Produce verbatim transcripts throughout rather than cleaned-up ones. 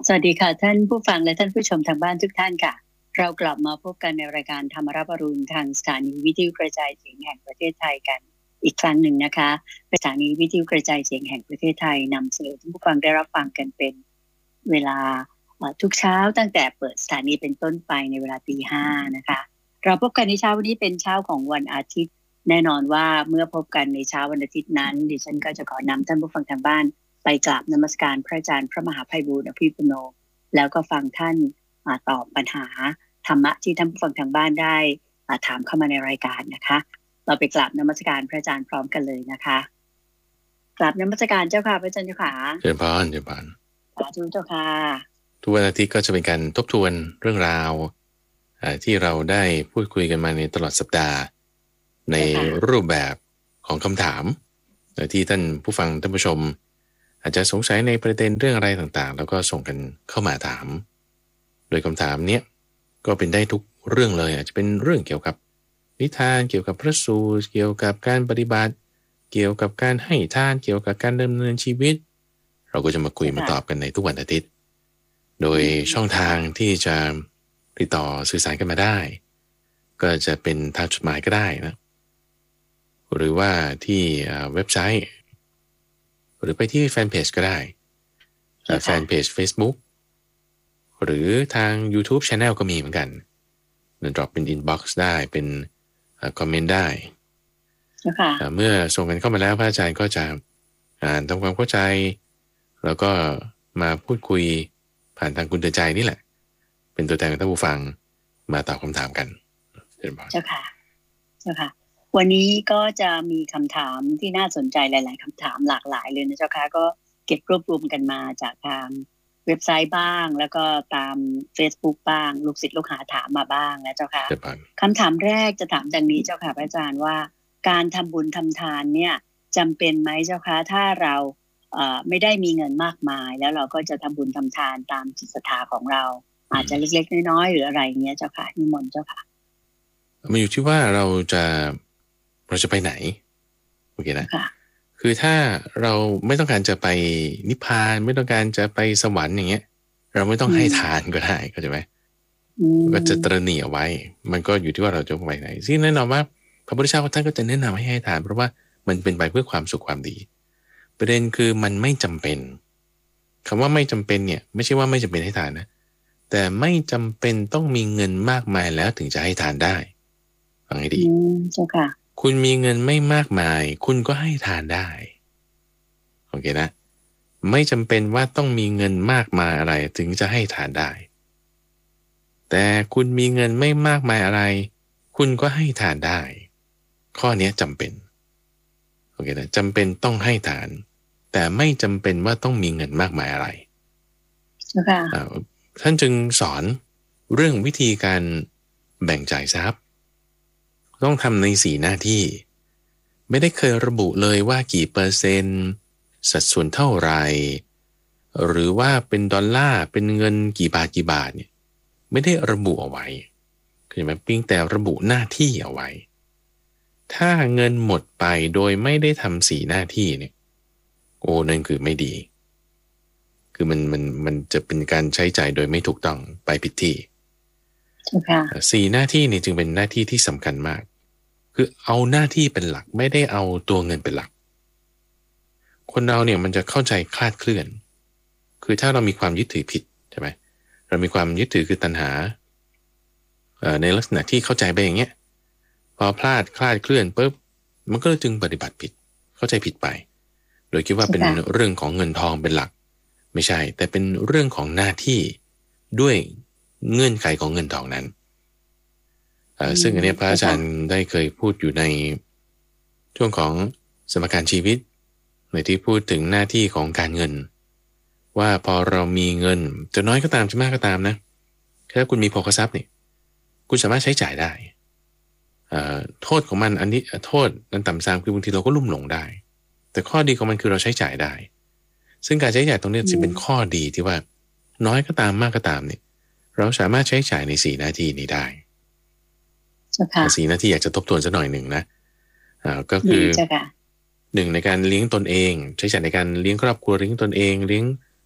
สวัสดีค่ะท่านผู้ฟังและท่านผู้ชมทางบ้านทุกท่านค่ะเรากลับมาพบกันในรายการธรรมรับอรุณทางสถานีวิทยุกระจายเสียงแห่งประเทศไทยกันอีกครั้งหนึ่งนะคะสถานีวิทยุกระจายเสียงแห่งประเทศไทยนำเสนอท่านผู้ฟังได้รับฟังกันเป็นเวลาทุกเช้าตั้งแต่เปิดสถานีเป็นต้นไปในเวลาตีห้านะคะเราพบกันในเช้าวันนี้เป็นเช้าของวันอาทิตย์แน่นอนว่าเมื่อพบกันในเช้าวันอาทิตย์นั้นดิฉันก็จะขอนำท่านผู้ฟังทางบ้านไปกราบนมัสการพระอาจารย์พระมหาไพบูลย์อภิปุโนแล้วก็ฟังท่านตอบปัญหาธรรมะที่ท่านผู้ฟังทางบ้านได้ถามเข้ามาในรายการนะคะเราไปกราบนมัสการพระอาจารย์พร้อมกันเลยนะคะกราบนมัสการเจ้าค่ะพระอาจารย์เจ้าค่ะเจริญพรเจริญพรสาธุเจ้าค่ะทุกวันอาทิตย์ก็จะเป็นการทบทวนเรื่องราวที่เราได้พูดคุยกันมาในตลอดสัปดาห์ในรูปแบบของคำถามที่ท่านผู้ฟังท่านผู้ชมอาจจะสงสัยในประเด็นเรื่องอะไรต่างๆแล้วก็ส่งกันเข้ามาถามโดยคำถามเนี้ยก็เป็นได้ทุกเรื่องเลยอาจจะเป็นเรื่องเกี่ยวกับนิทานเกี่ยวกับพระสูตรเกี่ยวกับการปฏิบัติเกี่ยวกับการให้ทานเกี่ยวกับการดำเนินชีวิตเราก็จะมาคุยมาตอบกันในทุกวันอาทิตย์โดยช่องทางที่จะติดต่อสื่อสารกันมาได้ก็จะเป็นทางจดหมายก็ได้นะหรือว่าที่เว็บไซต์หรือไปที่แฟนเพจก็ได้แฟนเพจ Facebook หรือทาง YouTube Channel ก็มีเหมือนกันดรอปเป็น inbox ได้เป็นคอมเมนต์ได้เมื่อส่งกันเข้ามาแล้วพระอาจารย์ก็จะอ่านทำความเข้าใจแล้วก็มาพูดคุยผ่านทางคุณเตือนใจนี่แหละเป็นตัวแทนของท่านผู้ฟังมาตอบคำถามกันเจ้าค่ะเจ้าค่ะวันนี้ก็จะมีคำถามที่น่าสนใจหลายๆคำถามหลากหลายเลยนะเจ้าค่ะก็เก็บรวบรวมกันมาจากทางเว็บไซต์บ้างแล้วก็ตาม Facebook บ้างลูกศิษย์ลูกหาถามมาบ้างนะเจ้าค่ะคำถามแรกจะถามดังนี้เจ้าค่ะพระอาจารย์ว่าการทำบุญทำทานเนี่ยจำเป็นไหมเจ้าค่ะถ้าเราเอ่อไม่ได้มีเงินมากมายแล้วเราก็จะทำบุญทำทานตามจิตศรัทธาของเราอาจจะเล็กๆน้อยๆหรืออะไรเงี้ยเจ้าค่ะนิมนต์เจ้าค่ะมันอยู่ที่ว่าเราจะเราจะไปไหนโอเคนะคือถ้าเราไม่ต้องการจะไปนิพพานไม่ต้องการจะไปสวรรค์อย่างเงี้ยเราไม่ต้องให้ทานก็ได้เข้าใจไหมก็จะตระหนี่เอาไว้มันก็อยู่ที่ว่าเราจะไปไหนซึ่งแน่นอนว่าพระพุทธเจ้าท่านก็จะแนะนำให้ให้ทานเพราะว่ามันเป็นไปเพื่อความสุขความดีประเด็นคือมันไม่จำเป็นคำว่าไม่จำเป็นเนี่ยไม่ใช่ว่าไม่จำเป็นให้ทานนะแต่ไม่จำเป็นต้องมีเงินมากมายแล้วถึงจะให้ทานได้ฟังให้ดีเจ้าค่ะคุณมีเงินไม่มากมายคุณก็ให้ทานได้โอเคนะไม่จำเป็นว่าต้องมีเงินมากมายอะไรถึงจะให้ทานได้แต่คุณมีเงินไม่มากมายอะไรคุณก็ให้ทานได้ข้อนี้จำเป็นโอเคนะจำเป็นต้องให้ทานแต่ไม่จำเป็นว่าต้องมีเงินมากมายอะไรค่ะท่านจึงสอนเรื่องวิธีการแบ่งจ่ายทรัพย์ต้องทำในสี่หน้าที่ไม่ได้เคยระบุเลยว่ากี่เปอร์เซ็นต์สัดส่วนเท่าไหร่หรือว่าเป็นดอลลาร์เป็นเงินกี่บาทกี่บาทเนี่ยไม่ได้ระบุเอาไว้คือหมายเพียงแต่ระบุหน้าที่เอาไว้ถ้าเงินหมดไปโดยไม่ได้ทำสี่หน้าที่เนี่ยโอ้นั่นคือไม่ดีคือมันมันมันจะเป็นการใช้จ่ายโดยไม่ถูกต้องไปผิดที่สี่หน้าที่นี่จึงเป็นหน้าที่ที่สำคัญมากคือเอาหน้าที่เป็นหลักไม่ได้เอาตัวเงินเป็นหลักคนเราเนี่ยมันจะเข้าใจคลาดเคลื่อนคือถ้าเรามีความยึดถือผิดใช่ไหมเรามีความยึดถือคือตัณหาในลักษณะที่เข้าใจไปอย่างเงี้ยพอพลาดคลาดเคลื่อนปุ๊บมันก็จึงปฏิบัติผิดเข้าใจผิดไปโดยคิดว่าเป็นเรื่องของเงินทองเป็นหลักไม่ใช่แต่เป็นเรื่องของหน้าที่ด้วยเงื่อนไขของเงินทองนั้นซึ่งอันนี้พระอาจารย์ได้เคยพูดอยู่ในช่วงของสมการชีวิตในที่พูดถึงหน้าที่ของการเงินว่าพอเรามีเงินจะน้อยก็ตามจะมากก็ตามนะถ้าคุณมีโภคทรัพย์เนี่ยคุณสามารถใช้จ่ายได้โทษของมันอันนี้โทษนั้นต่ำซามคือบางทีเราก็ลุ่มหลงได้แต่ข้อดีของมันคือเราใช้จ่ายได้ซึ่งการใช้จ่ายตรงนี้จะเป็นข้อดีที่ว่าน้อยก็ตามมากก็ตามเนี่ยเราสามารถใช้จ่ายในสี่หน้าที่นี้ได้สี่หน้าที่อยากจะทบทวนสักหน่อยหนึ่งนะอ่าก็คือหนึ่งในการเลี้ยงตนเองใช้จ่ายในการเลี้ยงครอบครัวเลี้ยงตนเองเลี้ยง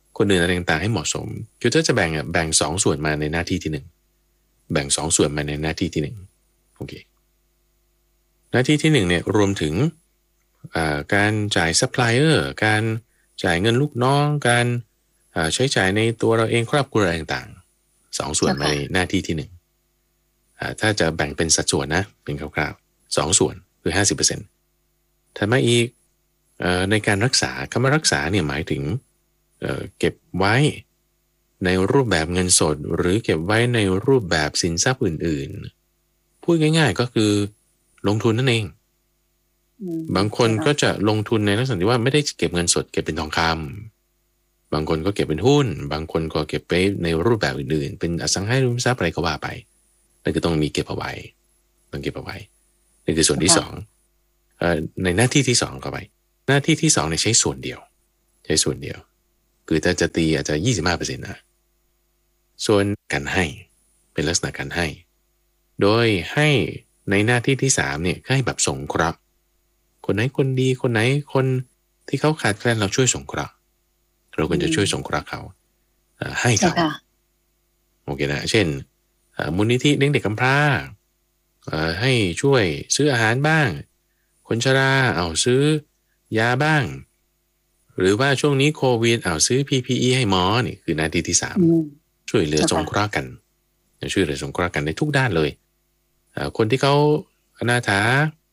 คนอื่นอะไรต่างๆให้เหมาะสมคือถ้าจะแบ่งอ่ะแบ่งสองส่วนมาในหน้าที่ที่หนึ่งแบ่งสองส่วนมาในหน้าที่ที่หนึ่งโอเคหน้าที่ที่หนึ่งเนี่ยรวมถึงการจ่ายซัพพลายเออร์การจ่ายเงินลูกน้องการใช้จ่ายในตัวเราเองครอบครัวอะไรต่างๆสองส่วนมาในหน้าที่ที่หนึ่งถ้าจะแบ่งเป็นสัดส่วนนะเป็นคร่าวๆสองส่วนคือห้าสิบเปอร์เซ็นต์ถัดมาอีกในการรักษาคำว่ารักษาเนี่ยหมายถึงเ, เก็บไว้ในรูปแบบเงินสดหรือเก็บไว้ในรูปแบบสินทรัพย์อื่นๆพูดง่ายๆก็คือลงทุนนั่นเองบางคนก็จะลงทุนในลักษณะที่ว่าไม่ได้เก็บเงินสดเก็บเป็นทองคำบางคนก็เก็บเป็นหุ้นบางคนก็เก็บไปในรูปแบบอื่นๆเป็นอสังหาริมทรัพย์อะไรก็ว่าไปนั่นก็ต้องมีเก็บเอาไว้ต้องเก็บเอาไว้นี่คือส่วนที่สองในหน้าที่ที่สองเข้าไปหน้าที่ที่สองเนี่ยใช้ส่วนเดียวใช้ส่วนเดียวคือถ้าจะตีอาจจะ ยี่สิบห้าเปอร์เซ็นต์ นะส่วนการให้เป็นลักษณะการให้โดยให้ในหน้าที่ที่สามเนี่ยให้แบบสงเคราะห์คนไหนคนดีคนไหนคนที่เขาขาดแคลนเราช่วยสงเคราะห์เราควรจะช่วยสงเคราะห์เขาให้เขาโอเคนะเช่นมูลนิธิเลี้ยงเด็กกำพร้าให้ช่วยซื้ออาหารบ้างคนชราเอาซื้อยาบ้างหรือว่าช่วงนี้โควิดเอาซื้อ พี พี อี ให้หมอนี่คือหน้าที่ที่สามช่วยเหลือสงเคราะห์กันช่วยเหลือสงเคราะห์กันในทุกด้านเลยคนที่เขาอนาถา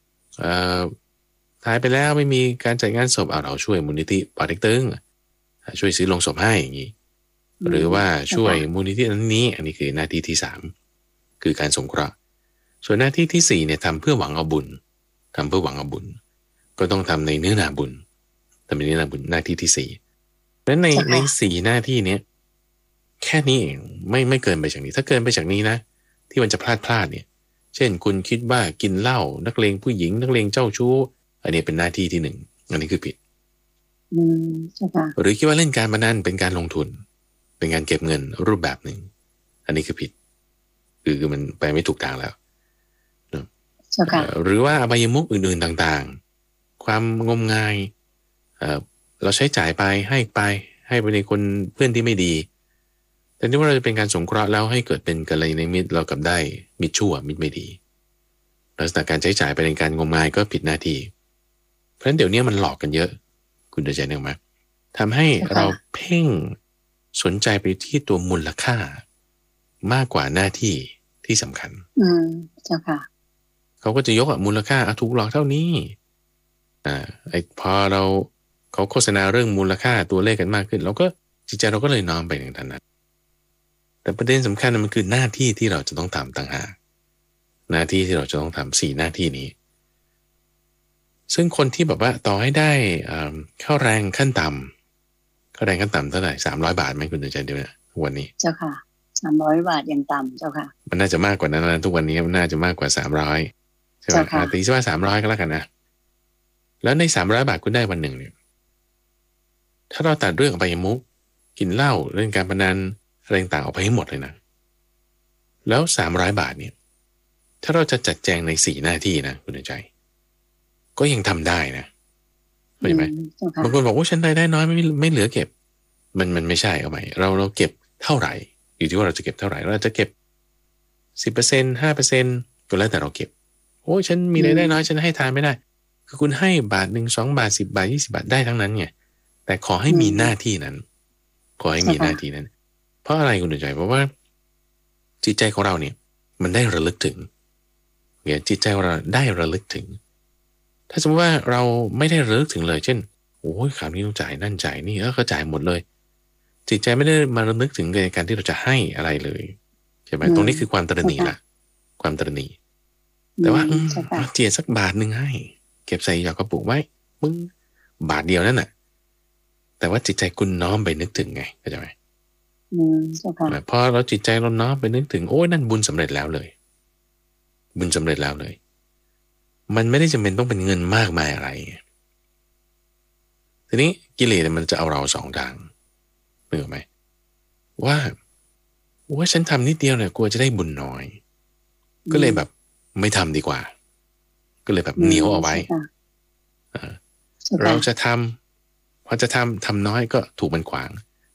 ตายไปแล้วไม่มีการจัดงานศพเอาเราช่วยมูลนิธิปอเต็กตึงช่วยซื้อโลงศพให้อย่างนี้หรือว่าช่วยมูลนิธินั้นนี้อันนี้คือหน้าที่ที่สามคือการสงเคราะห์ส่วนหน้าที่ที่สี่เนี่ยทำเพื่อหวังเอาบุญทำเพื่อหวังเอาบุญก็ต้องทำในเนื้อนาบุญทำในเนื้อนาบุญหน้าที่ที่สี่นั้นในในสี่หน้าที่เนี้ยแค่นี้เองไม่ไม่เกินไปจากนี้ถ้าเกินไปจากนี้นะที่มันจะพลาดพลาดเนี่ยเช่นคุณคิดว่ากินเหล้านักเลงผู้หญิงนักเลงเจ้าชู้อันนี้เป็นหน้าที่ที่หนึ่งอันนี้คือผิดอืมใช่ค่ะหรือคิดว่าเล่นการพนันเป็นการลงทุนเป็นการเก็บเงินรูปแบบหนึ่งอันนี้คือผิดคือคือมันไปไม่ถูกทางแล้วใช่ค่ะหรือว่าอบายมุขอื่นๆต่างๆความงมงายเอ่อเราใช้จ่ายไปให้ไปให้ไปในคนเพื่อนที่ไม่ดีแต่ที่ว่าเราจะเป็นการสงเคราะห์แล้วให้เกิดเป็นกัลยาณมิตรเรากลับได้มิตรชั่วมิตรไม่ดีลักษณะการใช้จ่ายไปในการงมงายก็ผิดหน้าที่เพราะฉะนั้นเดี๋ยวนี้มันหลอกกันเยอะคุณเข้าใจนึกไหมทำให้เราเพ่งสนใจไปที่ตัวมูลค่ามากกว่าหน้าที่ที่สำคัญอืมเจ้าค่ะเขาก็จะยกมูลค่าถูกหลอกเท่านี้อ่าไอ้พอเราเขาโฆษณาเรื่องมูลค่าตัวเลขกันมากขึ้นเราก็จิตใจเราก็เลยน้อมไปอย่างนั้นแต่ประเด็นสำคัญมันคือหน้าที่ที่เราจะต้องทำต่างหากหน้าที่ที่เราจะต้องทำสี่หน้าที่นี้ซึ่งคนที่แบบว่าต่อให้ได้เข้าแรงขั้นต่ำเข้าแรงขั้นต่ำเท่าไหร่สามร้อยบาทไหมคุณใจเดียวนะวันนี้เจ้าค่ะสามร้อยบาทยังต่ำเจ้าค่ะมันน่าจะมากกว่านั้นนะทุกวันนี้มันน่าจะมากกว่าสามร้อยใช่ไหมตีซะว่าสามร้อยก็แล้วกันนะแล้วในสามร้อยบาทคุณได้วันหนึ่งเนี่ยถ้าเราตัดเรื่องอบายมุขกินเหล้าเล่นการพนันอะไรต่างๆออกไปให้หมดเลยนะแล้วสามร้อยบาทเนี่ยถ้าเราจะจัดแจงในสี่หน้าที่นะคุณใจก็ยังทำได้นะเข้าใจไหมบางคนบอกว่าฉันรายได้น้อยไม่ไม่เหลือเก็บมันมันไม่ใช่เอาไหมเราเราเก็บเท่าไหร่อยู่ที่ว่าเราจะเก็บเท่าไหร่เราจะเก็บสิบเปอร์เซ็นต์ห้าเปอร์เซ็นต์ก็แล้วแต่เราเก็บโอ้ฉันมีรายได้น้อยฉันให้ทานไม่ได้คือคุณให้บาทหนึ่งสองบาทสิบบาทยี่สิบาทได้ทั้งนั้นไงแต่ขอให้มีหน้าที่นั้นขอให้มีหน้าที่นั้นเพราะอะไรคุณใจเพราะว่าจิตใจของเราเนี่ยมันได้ระลึกถึงเนี่ยจิตใจของเราได้ระลึกถึงถ้าสมมติว่าเราไม่ได้ระลึกถึงเลยเช่นโอ้ยคราวนี้ต้องจ่ายนั่นจ่ายนี่แล้วก็จ่ายหมดเลยจิตใจไม่ได้มาระลึกถึงในการที่เราจะให้อะไรเลยใช่ไหมตรงนี้คือความตระหนี่ละความตระหนี่แต่ว่าเจียดสักบาทหนึ่งให้เก็บใส่หยอกกระปุกไว้มึงบาทเดียวนั่นแหละแต่ว่าจิตใจคุณน้อมไปนึกถึงไงเข้าใจไหมพอเราจิตใจเราน้อมไปนึกถึงโอ้ยนั่นบุญสำเร็จแล้วเลยบุญสำเร็จแล้วเลยมันไม่ได้จำเป็นต้องเป็นเงินมากมายอะไรทีนี้กิเลสมันจะเอาเราสองทางนึกออกไหมว่าว่าฉันทำนิดเดียวเนี่ยกลัวจะได้บุญน้อยก็เลยแบบไม่ทำดีกว่าก็เลยแบบเหนียวเอาไว้เราจะทำพอจะทำทำน้อยก็ถูกมันขวาง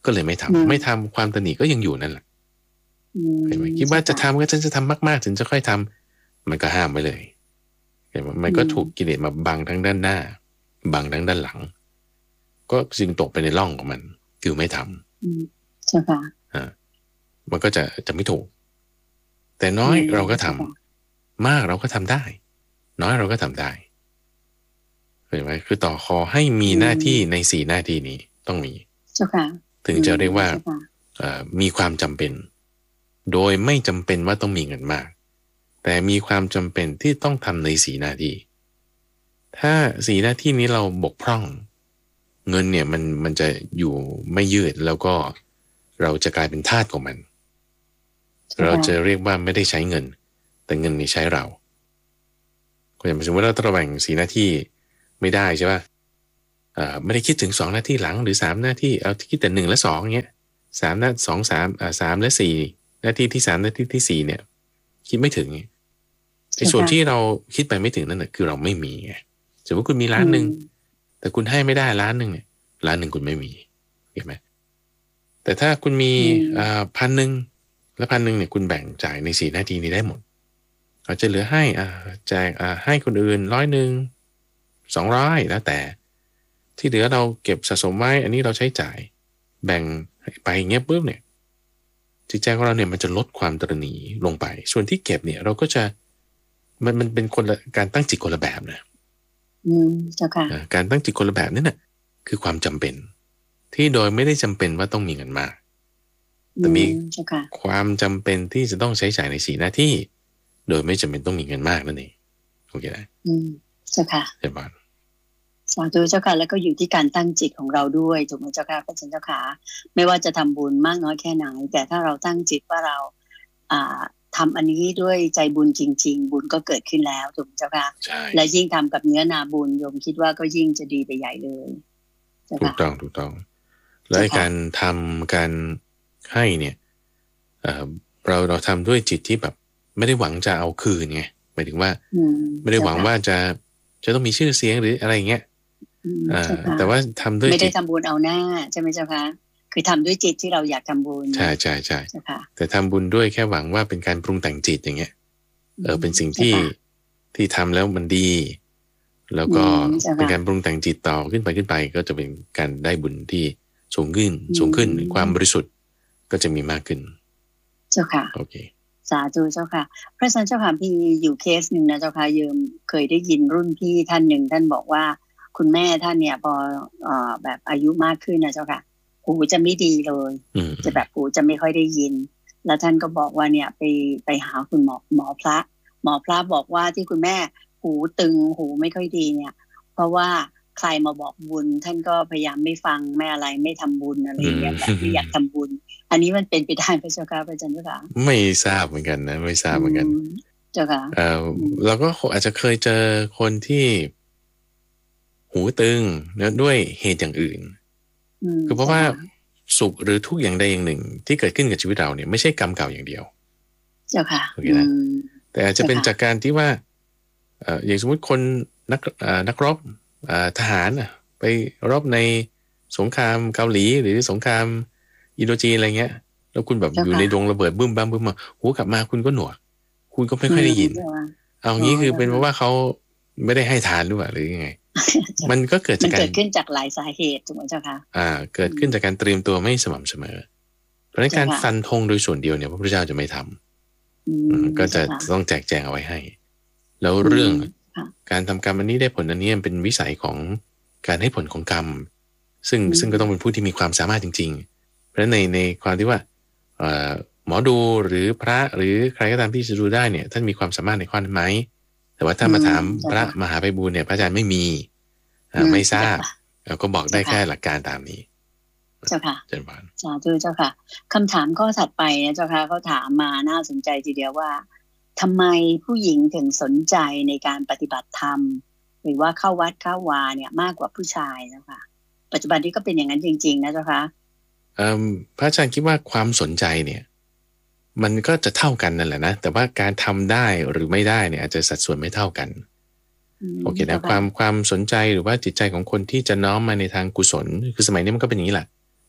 ก็เลยไม่ทำไม่ทำความตระหนี่ก็ยังอยู่นั่นแหละเห็นไหมคิดว่าจะทำก็ฉันจะทำมากๆถึงจะค่อยทำมันก็ห้ามไว้เลยเห็นไหมมันก็ถูกกิเลสมาบังทั้งด้านหน้าบังทั้งด้านหลังก็จึงตกไปในร่องของมันคือไม่ทำใช่ค่ะอ่ามันก็จะจะไม่ถูกแต่น้อยเราก็ทำมากเราก็ทำได้น้อยเราก็ทำได้เห็นไหมคือต่อคอให้มีหน้าที่ในสี่หน้าที่นี้ต้องมีถึงจะเรียกว่ามีความจำเป็นโดยไม่จำเป็นว่าต้องมีเงินมากแต่มีความจำเป็นที่ต้องทำในสี่หน้าที่ถ้าสี่หน้าที่นี้เราบกพร่องเงินเนี่ยมันมันจะอยู่ไม่ยืดแล้วก็เราจะกลายเป็นทาสของมันเราจะเรียกว่าไม่ได้ใช้เงินแต่เงินนี่ใช้เราก็อย่างสมมติว่าถ้าเราแบ่งสี่หน้าที่ไม่ได้ใช่ป่ะอ่าไม่ได้คิดถึงสองหน้าที่หลังหรือสามหน้าที่เอาคิดแต่หนึ่งและสองเงี้ยสามหน้าสองสามอ่าสามและสี่หน้าที่ที่สามหน้าที่ที่สี่เนี่ยคิดไม่ถึงไอ้ส่วนที่เราคิดไปไม่ถึงนั่นแหละคือเราไม่มีไงสมมติคุณมีล้านหนึ่งแต่คุณให้ไม่ได้ล้านหนึ่งเนี่ยล้านหนึ่งคุณไม่มีเห็นไหมแต่ถ้าคุณมีอ่าพันหนึ่งแล้วพันหนึ่งเนี่ยคุณแบ่งจ่ายในสี่หน้าที่นี้ได้หมดอาจจะเหลือให้อ่าแจกอ่าให้คนอื่นร้อยหนึ่งสองร้อยแล้วแต่ที่เหลือเราเก็บสะสมไว้อันนี้เราใช้จ่ายแบ่งไปอย่างเงี้ยปุ๊บเนี่ยจิตใจของเราเนี่ยมันจะลดความตระหนี่ลงไปส่วนที่เก็บเนี่ยเราก็จะมันมันเป็นคนละการตั้งจิตคนละแบบนะอืมเจ้าค่ะการตั้งจิตคนละแบบนั่นน่ะคือความจำเป็นที่โดยไม่ได้จำเป็นว่าต้องมีเงินมากแต่มีความจำเป็นที่จะต้องใช้จ่ายในสี่หน้าที่โดยไม่จำเป็นต้องมีเงินมากนั่นเองโอเคได้อืมเจ้าค่ะเจ้าบ้านสาธุเจ้าค่ะแล้วก็อยู่ที่การตั้งจิตของเราด้วยถูกไหมเจ้าค่ะพระเจ้าค่ะไม่ว่าจะทำบุญมากน้อยแค่ไหนแต่ถ้าเราตั้งจิตว่าเราอ่าทำอันนี้ด้วยใจบุญจริงๆบุญก็เกิดขึ้นแล้วถูกไหมเจ้าค่ะและยิ่งทำกับเนื้อนาบุญโยมคิดว่าก็ยิ่งจะดีไปใหญ่เลยถูกต้องถูกต้องและการทำการให้เนี่ยเอ่อเราเราทำด้วยจิตที่แบบไม่ได้หวังจะเอาคืนไงหมายถึงว่าไม่ได้หวังว่าจะจะต้องมีชื่อเสียงหรืออะไรเงี้ยแต่ว่าทำด้วยไม่ได้ทำบุญเอาหน้าใช่ไหมเจ้าคะคือทำด้วยจิตที่เราอยากทำบุญใช่ใช่ใช่แต่ทำบุญด้วยแค่หวังว่าเป็นการปรุงแต่งจิตอย่างเงี้ยเออเป็นสิ่งที่ที่ทำแล้วมันดีแล้วก็เป็นการปรุงแต่งจิตต่อขึ้นไปขึ้นไปก็จะเป็นการได้บุญที่สูงขึ้นสูงขึ้นความบริสุทธิ์ก็จะมีมากขึ้นเจ้าค่ะโอเคสาธุเจ้าค่ะพระอาจารย์เจ้าค่ะพี่อยู่เคสหนึ่งนะเจ้าค่ะยืมเคยได้ยินรุ่นพี่ท่านหนึ่งท่านบอกว่าคุณแม่ท่านเนี่ยพอเอ่อแบบอายุมากขึ้นนะเจ้าค่ะหูจะไม่ดีเลยจะแบบหูจะไม่ค่อยได้ยินแล้วท่านก็บอกว่าเนี่ยไปไปหาคุณหมอหมอพระหมอพระบอกว่าที่คุณแม่หูตึงหูไม่ค่อยดีเนี่ยเพราะว่าใครมาบอกบุญท่านก็พยายามไม่ฟังไม่อะไรไม่ทำบุญอะไรอย่างเงี้ยแบบไม่อยากทำบุญอันนี้มันเป็นไปได้พระเจ้าค่ะพระอาจารย์เจ้าค่ะไม่ทราบเหมือนกันนะไม่ทราบเหมือนกันเจ้าค่ะเออเราก็อาจจะเคยเจอคนที่หูตึงแล้วด้วยเหตุอย่างอื่นคือเพราะว่าสุขหรือทุกข์อย่างใดอย่างหนึ่งที่เกิดขึ้นกับชีวิตเราเนี่ยไม่ใช่กรรมเก่าอย่างเดียวเจ้าค่ะโอเคนะแต่อาจจะเป็นจากการที่ว่าเอ่ออย่างสมมติคนนักเอ่อนักรบเอ่อทหารไปรบในสงครามเกาหลีหรือสงครามอินโดจีนอะไรเงี้ยแล้วคุณแบบอยู่ในดงระเบิดบึ้มบ้ามบึ้มมาหูกลับมาคุณก็หนวกคุณก็ไม่ค่อยได้ยินเอางี้คือเป็นเพราะว่าเขาไม่ได้ให้ทานหรือเปล่าหรือยังไงมันก็เกิดจากการเกิดขึ้นจากหลายสาเหตุถูกไหมเจ้าค่ะอ่าเกิดขึ้นจากการเตรียมตัวไม่สม่ำเสมอเพราะฉะนั้นการฟันธงโดยส่วนเดียวเนี่ยพระพุทธเจ้าจะไม่ทำก็จะต้องแจกแจงเอาไว้ให้แล้วเรื่องการทำกรรมอันนี้ได้ผลอันนี้มันเป็นวิสัยของการให้ผลของกรรมซึ่งซึ่งก็ต้องเป็นผู้ที่มีความสามารถจริงๆเพราะฉะนั้นในในความที่ว่าหมอดูหรือพระหรือใครก็ตามที่จะดูได้เนี่ยท่านมีความสามารถในข้อนั้นไหมแต่ว่าถ้ามาถามพระมหาไพบูลย์เนี่ยพระอาจารย์ไม่มีไม่ทราบเราก็บอกได้แค่หลักการตามนี้เจ้าค่ะเจ้าค่ะสาธุเจ้าค่ะคำถามข้อถัดไปนะเจ้าค่ะเขาถามมาน่าสนใจทีเดียวว่าทำไมผู้หญิงถึงสนใจในการปฏิบัติธรรมหรือว่าเข้าวัดเข้าวาเนี่ยมากกว่าผู้ชายเจ้าค่ะปัจจุบันนี้ก็เป็นอย่างนั้นจริงๆนะเจ้าค่ะพระอาจารย์คิดว่าความสนใจเนี่ยมันก็จะเท่ากันนั่นแหละนะแต่ว่าการทำได้หรือไม่ได้เนี่ยอาจจะสัดส่วนไม่เท่ากันโอเคนะความความสนใจหรือว่าจิตใจของคนที่จะน้อมมาในทางกุศลคือสมัยนี้มันก็เป็นอย่างนี้แหละ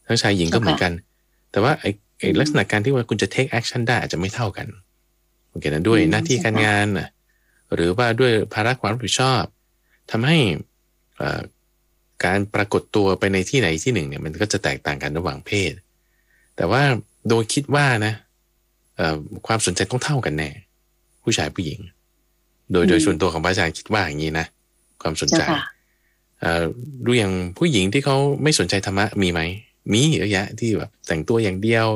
ทั้งชายหญิงก็เหมือนกันแต่ว่าไอ้ไอ้ลักษณะการที่ว่าคุณจะ take action ได้อาจจะไม่เท่ากันโอเคนะด้วยหน้าที่การงานนะหรือว่าด้วยภาระความรับผิดชอบทำให้การปรากฏตัวไปในที่ไหนที่หนึ่งเนี่ยมันก็จะแตกต่างกันระหว่างเพศแต่ว่าโดยคิดว่านะความสนใจต้องเท่ากันแน่ผู้ชายผู้หญิงโดยโดยส่วนตัวของพระอาจารย์คิดว่าอย่างนี้นะความสนใจดูอย่างผู้หญิงที่เขาไม่สนใจธรรมะมีไหมมีเยอะแยะที่แบบแต่งตัวอย่างเดียว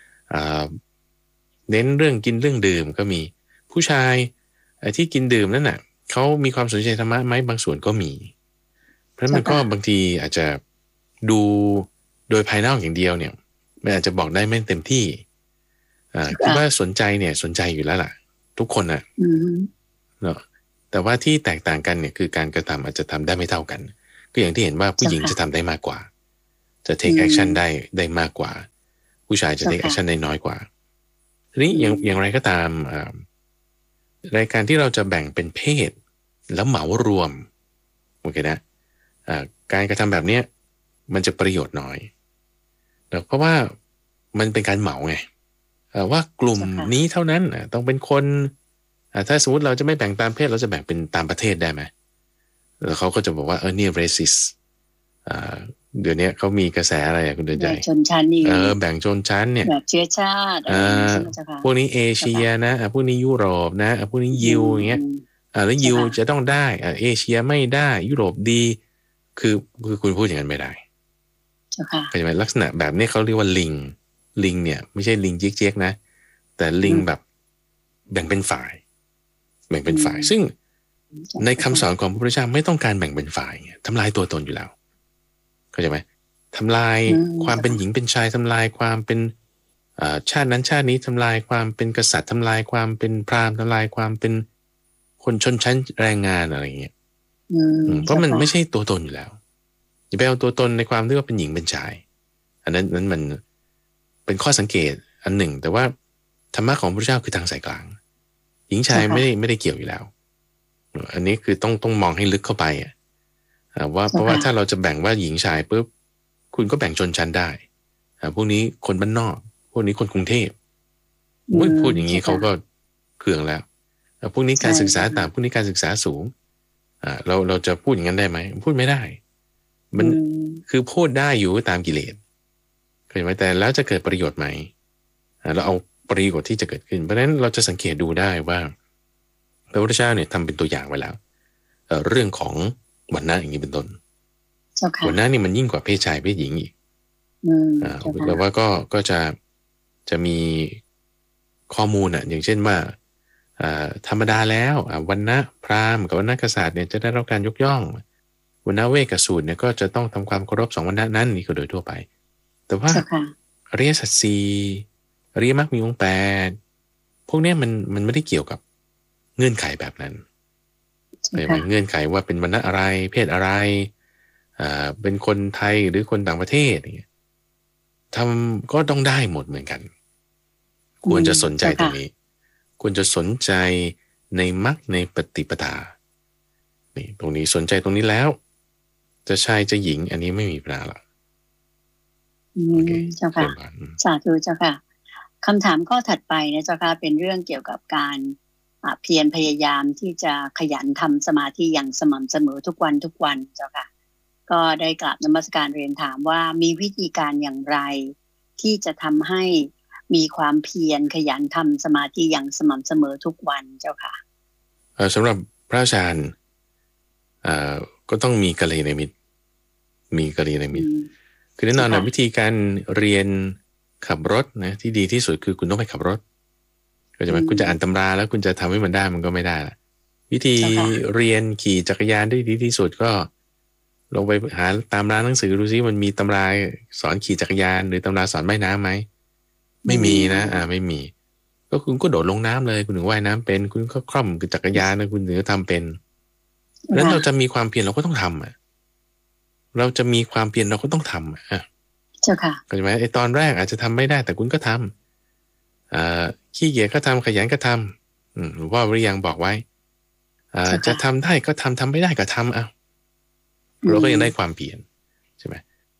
เน้นเรื่องกินเรื่องดื่มก็มีผู้ชายที่กินดื่มนั่นน่ะเขามีความสนใจธรรมะไหมบางส่วนก็มีเพราะมันก็บางทีอาจจะดูโดยภายนอกอย่างเดียวเนี่ยมันอาจจะบอกได้ไม่เต็มที่คิดว่าสนใจเนี่ยสนใจอยู่แล้วล่ะทุกคนน่ะเนาะแต่ว่าที่แตกต่างกันเนี่ยคือการกระทำอาจจะทำได้ไม่เท่ากันก็อย่างที่เห็นว่าผู้หญิงจะทำได้มากกว่าจะ take action ได้ได้มากกว่าผู้ชายจะ take action ได้น้อยกว่าทีนี้อย่างอย่างไรก็ตามรายการที่เราจะแบ่งเป็นเพศแล้วเหมารวมโอเคนะการกระทำแบบนี้มันจะประโยชน์น้อยเพราะว่ามันเป็นการเหมาไงว่ากลุ่มนี้เท่านั้นต้องเป็นคนถ้าสมมติเราจะไม่แบ่งตามเพศเราจะแบ่งเป็นตามประเทศได้ไหมแล้วเขาก็จะบอกว่าเออนี่ racist เดี๋ยวนี้เขามีกระแสอะไรคุณเดินใจชนชั้นนี่เออแบ่งชนชั้นเนี่ยแบบเชื้อชาติพวกนี้เอเชียนะพวกนี้ยุโรปนะพวกนี้ยิวอย่างเงี้ยแล้วยิวจะต้องได้เอเชียไม่ได้ยุโรปดีคือคือคุณพูดอย่างนั้นไม่ได้เข้าใจไหมลักษณะแบบนี้เขาเรียกว่าลิงลิงเนี่ยไม่ใช่ลิงเจ๊กๆนะแต่ลิงแบบแบ่งเป็นฝ่ายแบ่งเป็นฝ่ายซึ่งในคำสอนของพระพุทธเจ้าไม่ต้องการแบ่งเป็นฝ่ายทำลายตัวตนอยู่แล้วเข้าใจไหมทำลายความเป็นหญิงเป็นชายทำลายความเป็นชาตินั้นชาตินี้ทำลายความเป็นกษัตริย์ทำลายความเป็นพราหมณ์ทำลายความเป็นคนชนชั้นแรงงานอะไรอย่างเงี้ยเพราะมันไม่ใช่ตัวตนอยู่แล้วอย่าไปเอาตัวตนในความที่ว่าเป็นหญิงเป็นชายอันนั้นนั้นมันเป็นข้อสังเกตอันหนึ่งแต่ว่าธรรมะของพระเจ้าคือทางสายกลางหญิงชายไม่ได้ไม่ได้เกี่ยวอยู่แล้วอันนี้คือต้องต้องมองให้ลึกเข้าไปอ่ะว่าเพราะว่าถ้าเราจะแบ่งว่าหญิงชายปุ๊บคุณก็แบ่งชนชั้นได้พวกนี้คนบ้านนอกพวกนี้คนกรุงเทพพูดอย่างนี้เขาก็เคืองแล้วพวกนี้การศึกษาต่ำพวกนี้การศึกษาสูงเราเราจะพูดอย่างนั้นได้ไหมพูดไม่ได้มันคือพูดได้อยู่ตามกิเลสเข้าใจไหมแต่แล้วจะเกิดประโยชน์ไหมเราเอาประโยชน์ที่จะเกิดขึ้นเพราะฉะนั้นเราจะสังเกตดูได้ว่าพระพุทธเจ้าเนี่ยทำเป็นตัวอย่างไว้แล้วเรื่องของวรรณะอย่างนี้เป็นต้นวรรณะนี่มันยิ่งกว่าเพศชายเพศหญิงอีกแต่ว่าก็ก็จะจะมีข้อมูลอ่ะอย่างเช่นว่าธรรมดาแล้ววรรณะพราหมณ์กับวรรณะกษัตริย์เนี่ยจะได้รับการยกย่องวรรณะเวกกสูตรเนี่ยก็จะต้องทำความเคารพสองวรรณะนั้นนี่ก็โดยทั่วไปแต่ว่าอริยสัจสี่อริยมรรคมีองค์แปดพวกนี้มันมันไม่ได้เกี่ยวกับเงื่อนไขแบบนั้นเป็นเงื่อนไขว่าเป็นวรรณะอะไรเพศอะไรอ่าเป็นคนไทยหรือคนต่างประเทศอย่างเงี้ยทำก็ต้องได้หมดเหมือนกันควรจะสนใจตรงนี้ควรจะสนใจในมรรคในปฏิปทานี่ตรงนี้สนใจตรงนี้แล้วจะชายจะหญิงอันนี้ไม่มีปัญหาหรอกโอเคเจ้าค่ะสาธุเจ้าค่ะคำถามข้อถัดไปนะเจ้าค่ะเป็นเรื่องเกี่ยวกับการเพียรพยายามที่จะขยันทำสมาธิอย่างสม่ำเสมอทุกวันทุกวันเจ้าค่ะก็ได้กราบนมัสการเรียนถามว่ามีวิธีการอย่างไรที่จะทำให้มีความเพียรขยันทำสมาธิอย่างสม่ำเสมอทุกวันเจ้าค่ะสำหรับพระอาจารย์ก็ต้องมีกัลยาณมิตรมีกัลยาณมิตรคือแน่นอนนะวิธีการเรียนขับรถนะที่ดีที่สุดคือคุณต้องไปขับรถก็จะหมายคุณจะอ่านตำราแล้วคุณจะทำให้มันได้มันก็ไม่ได้ละวิธีเรียนขี่จักรยานได้ดีที่สุดก็ลงไปหาตามร้านหนังสือดูซิมันมีตำราสอนขี่จักรยานหรือตำราสอนว่ายน้ำไหมไม่มีนะอ่าไม่มีก็คุณก็โดดลงน้ำเลยคุณถึงว่ายน้ำเป็นคุณก็คล่อมจักรยานนะคุณถึงจะทำเป็นแล้วเราจะมีความเพียรเราก็ต้องทำอ่ะเราจะมีความเพียรเราก็ต้องทำอ่ะเจ้าค่ะเข้าใจไหมไอ้ตอนแรกอาจจะทำไม่ได้แต่คุณก็ทำอ่าขี้เกียจก็ทำขยันก็ทำอืมหรือว่าวิริยังบอกไว้อ่าจะทำได้ก็ทำทำไม่ได้ก็ทำอ่ะเราก็ยังได้ความเพียรใช่ไหม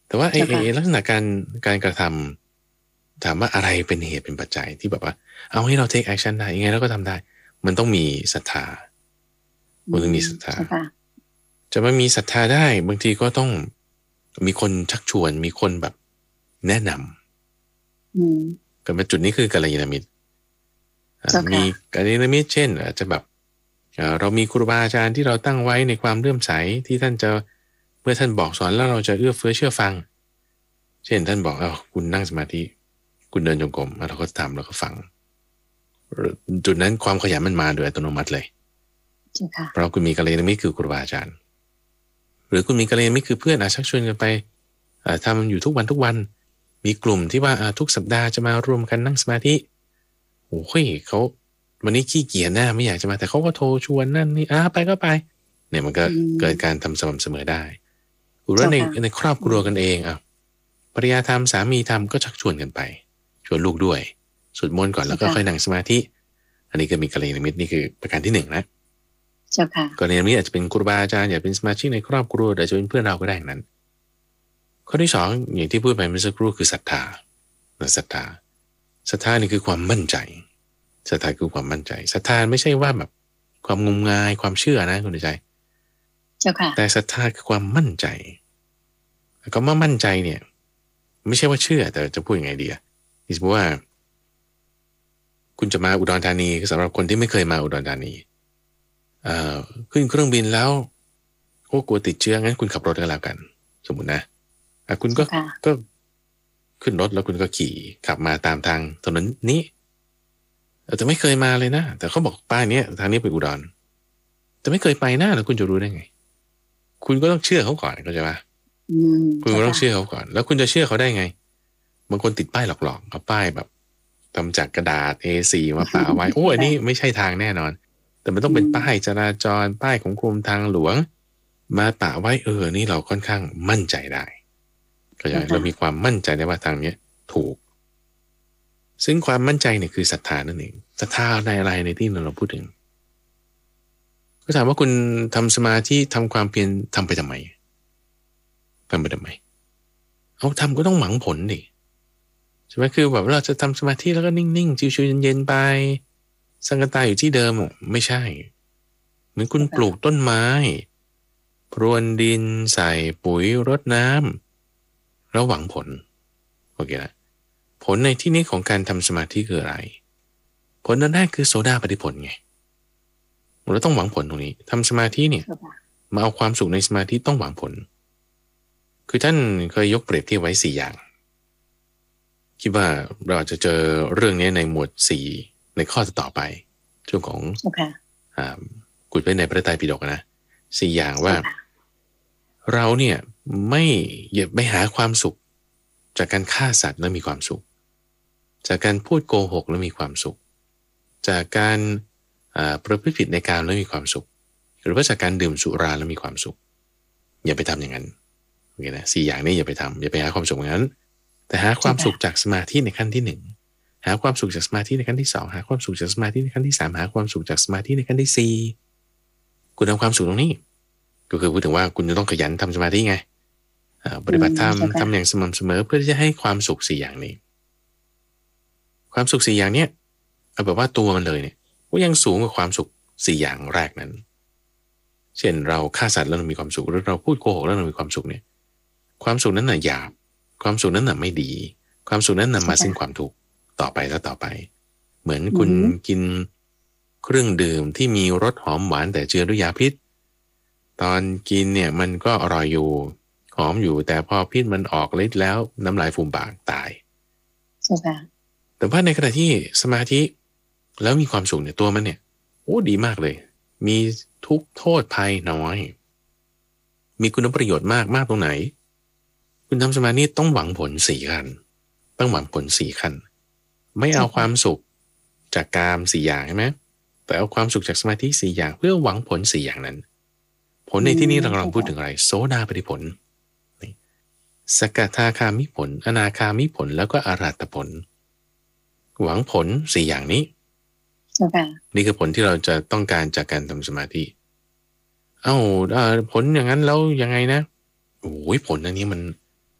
แต่ว่าไอ้ไอ้ลักษณะการการกระทำถามว่าอะไรเป็นเหตุเป็นปัจจัยที่แบบว่าเอาให้เรา take action ได้ยังไงเราก็ทำได้มันต้องมีศรัทธามันต้องมีศรัทธาจะมามีศรัทธาได้บางทีก็ต้องมีคนชักชวนมีคนแบบแนะนำกับจุดนี้คือกัลยาณมิตรมีกัลยาณมิตรเช่นอาจจะแบบเรามีครูบาอาจารย์ที่เราตั้งไว้ในความเลื่อมใสที่ท่านจะเมื่อท่านบอกสอนแล้วเราจะเอื้อเฟื้อเชื่อฟังเช่นท่านบอกเอาคุณนั่งสมาธิคุณเดินจงกรมเราก็ทำเราก็ฟังจุดนั้นความขยันมันมาโดยอัตโนมัติเลยเพราะคุณมีกัลยาณมิตรคือครูบาอาจารย์หรือคุณมีกัลยาณมิตรคือเพื่อนอาชักชวนกันไปทำอยู่ทุกวันทุกวันมีกลุ่มที่ว่าทุกสัปดาห์จะมารวมกันนั่งสมาธิโอ้ยเขาวันนี้ขี้เกียจนะไม่อยากจะมาแต่เขาก็โทรชวนนั่นนี่อ่าไปก็ไปเนี่ยมันก็เกิดการทำสม่ำเสมอได้หรือว่าในในครอบครัวกันเองอ่ะภรรยาทำสามีทำก็ชักชวนกันไปชวนลูกด้วยสวดมนต์ก่อนแล้วก็ค่อยนั่งสมาธิอันนี้ก็มีกัลยาณมิตรนี่คือประการที่หนึ่งนะเจ้าค่ะกัลยาณมิตรอาจจะเป็นครูบาอาจารย์อยากเป็นสมาชิกในครอบครัวแต่จะเป็นเพื่อนเราก็ได้นั้นข้อที่สองอย่างที่พูดไปเมื่อสักครู่คือศรัทธาศรัทธาศรัทธานี่คือความมั่นใจศรัทธาคือความมั่นใจศรัทธาไม่ใช่ว่าแบบความงมงายความเชื่อนะคุณใจเจ้าค่ะแต่ศรัทธาคือความมั่นใจแล้วก็เมื่อมั่นใจเนี่ยไม่ใช่ว่าเชื่อแต่จะพูดยังไงดีอ่ะที่สมมติว่าคุณจะมาอุดรธานีสำหรับคนที่ไม่เคยมาอุดรธานีเอ่อขึ้นเครื่องบินแล้วโอ้กลัวติดเชื้องั้นคุณขับรถก็แล้วกันสมมุตินะอ่ะคุณก็ก็ขึ้นรถแล้วคุณก็ขี่ขับมาตามทางถนนนี้แต่ไม่เคยมาเลยนะแต่เขาบอกป้ายนี้ทางนี้ไปอุดรแต่ไม่เคยไปนะแล้วคุณจะรู้ได้ไงคุณก็ต้องเชื่อเขาก่อนเข้าใจป่ะคุณก็ต้องเชื่อเขาก่อนแล้วคุณจะเชื่อเขาได้ไงบางคนติดป้ายหลอกๆเอาป้ายแบบทำจากกระดาษ เอ โฟร์ มาปะไว้โอ้อันนี้ไม่ใช่ทางแน่นอนแต่มันต้องเป็นป้ายจราจรป้ายของกรมทางหลวงมาปะไว้เออนี่เราค่อนข้างมั่นใจได้ก็อย่างเรามีความมั่นใจได้ว่าทางนี้ถูกซึ่งความมั่นใจเนี่ยคือศรัทธานั่นเองศรัทธาในอะไรในที่เราพูดถึงก็ถามว่าคุณทำสมาธิทำความเพียรทำไปทำไมทำไปทำไมเอาทำก็ต้องหวังผลดิใช่ไหมคือแบบเราจะทำสมาธิแล้วก็นิ่งๆชิวๆเย็นๆไปสังกตายอยู่ที่เดิมอ่ะไม่ใช่เหมือนคุณปลูกต้นไม้พรวนดินใส่ปุ๋ยรดน้ำแล้วหวังผลโอเคนะผลในที่นี้ของการทำสมาธิคืออะไรผลนั้นแรกคือโสดาปัตติผลไงเราต้องหวังผลตรงนี้ทำสมาธิเนี่ยมาเอาความสุขในสมาธิต้องหวังผลคือท่านเคยยกเปรียบเทียบไว้สี่อย่างคิดว่าเราจะเจอเรื่องนี้ในหมวดสี่ในข้อต่อไปช่วงของกุดไว้ในพระไตรปิฎกนะสี่อย่างว่าเราเนี่ยไม่อย่าไปหาความสุขจากการฆ่าสัตว์แล้วมีความสุขจากการพูดโกหกแล้วมีความสุขจากการประพฤติผิดในการแล้วมีความสุขหรือว่าจากการดื่มสุราแล้วมีความสุขอย่าไปทำอย่างนั้นโอเคนะสี่อย่างนี้อย่าไปทำอย่าไปหาความสุขอย่างนั้นแต่หาความสุขจากสมาธิในขั้นที่หนึ่งหาความสุขจากสมาธิในขั้นที่สองหาความสุขจากสมาธิในขั้นที่สามหาความสุขจากสมาธิในขั้นที่สี่คุณทำความสุขตรงนี้ก็คือพูดถึงว่าคุณจะต้องขยันทำสมาธิไงปฏิบัติธรรมทำอย่างสม่ำเสมอเพื่อที่จะให้ความสุขสี่อย่างนี้ความสุขสี่อย่างเนี้ยเอาแบบว่าตัวมันเลยเนี่ยก็ยังสูงกว่าความสุขสี่อย่างแรกนั้นเช่นเราฆ่าสัตว์แล้วเรามีความสุขหรือเราพูดโกหกแล้วเรามีความสุขเนี่ยความสุขนั้นน่ะหยาบความสุขนั้นน่ะไม่ดีความสุขนั้นนำมาซึ่งความทุกข์ต่อไปแล้วต่อไปเหมือนคุณกินเครื่องดื่มที่มีรสหอมหวานแต่เจือด้วยยาพิษตอนกินเนี่ยมันก็อร่อยอยู่หอมอยู่แต่พอพิษมันออกฤทธิ์แล้วน้ำลายฟูมปากตายแต่ว่าในขณะที่สมาธิแล้วมีความสุขเนี่ยตัวมันเนี่ยโอ้ดีมากเลยมีทุกโทษภัยน้อยมีคุณประโยชน์มากมากตรงไหนคุณทำสมาธิต้องหวังผลสี่ขั้นต้องหวังผลสี่ขั้นไม่เอาความสุขจากกามสี่อย่างใช่ไหมแต่เอาความสุขจากสมาธิสี่อย่างเพื่อหวังผลสี่อย่างนั้นผลในที่นี้เรากำลังพูดถึงอะไรโสดาปัตติผลสกทาคามิผลอนาคามิผลแล้วก็อรหัตผลหวังผลสี่อย่างนี้นี่คือผลที่เราจะต้องการจากการทำสมาธิเอ้าผลอย่างนั้นแล้วยังไงนะโอ้ยผลอันนี้มัน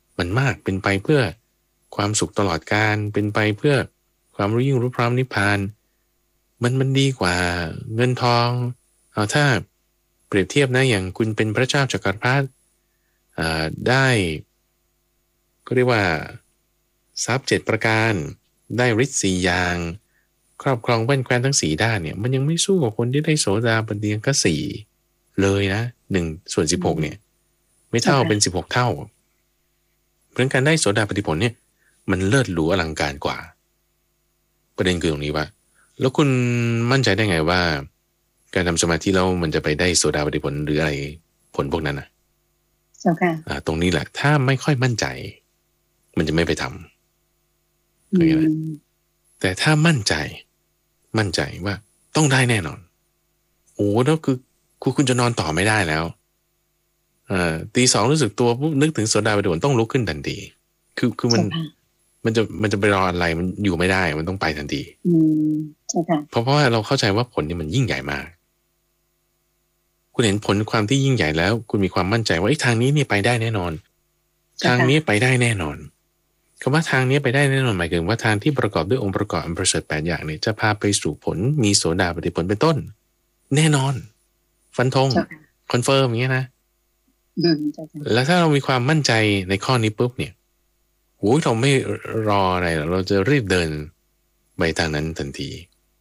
มันมากเป็นไปเพื่อความสุขตลอดกาลเป็นไปเพื่อความรู้ยิ่งรู้พร้อมนิพพานมันมันดีกว่าเงินทองเอาถ้าเปรียบเทียบนะอย่างคุณเป็นพระเจ้าจักรพรรดิได้ก็เรียกว่าทรัพย์เจ็ดประการได้ฤทธิ์สี่อย่างครอบครองแว่นแคว้นทั้งสี่ด้านเนี่ยมันยังไม่สู้กับคนที่ได้โสดาปัตติยก็สี่เลยนะหนึ่งส่วนสิบหกเนี่ยไม่เท่าเป็นสิบหกเท่าเพราะการได้โสดาปัตติผลเนี่ยมันเลิศหรูอลังการกว่าประเด็นคือตรงนี้ว่าแล้วคุณมั่นใจได้ไงว่าการทำสมาธิแล้วมันจะไปได้โสดาปัตติผลหรืออะไรผลพวกนั้นนะเจ้าค่ะตรงนี้แหละถ้าไม่ค่อยมั่นใจมันจะไม่ไปทำเข้าใจไหมแต่ถ้ามั่นใจมั่นใจว่าต้องได้แน่นอนโอ้แล้วคือคุณคุณจะนอนต่อไม่ได้แล้วอ่าตีสองรู้สึกตัวปุ๊บนึกถึงโสดาปัตติผลต้องลุกขึ้นทันทีคือคือมันมันจะมันจะไปรออะไรมันอยู่ไม่ได้มันต้องไปทันทีอืมใช่ค่ะเพราะเพราะว่าเราเข้าใจว่าผลนี่มันยิ่งใหญ่มากคุณเห็นผลความที่ยิ่งใหญ่แล้วคุณมีความมั่นใจว่าไอ้ทางนี้นี่ไปได้แน่นอนทางนี้ไปได้แน่นอนคำว่าทางนี้ไปได้แน่นอนหมายถึงว่าทางที่ประกอบด้วยองค์ประกอบอันประเสริฐแปดอย่างเนี่ยจะพาไปสู่ผลมีโสดาปัตติผลเป็นต้นแน่นอนฟันธงคอนเฟิร์มอย่างเงี้ยนะแล้วถ้าเรามีความมั่นใจในข้อนี้ปุ๊บเนี่ยโอ้ยเราไม่รออะไรเราจะรีบเดินไปทางนั้นทันที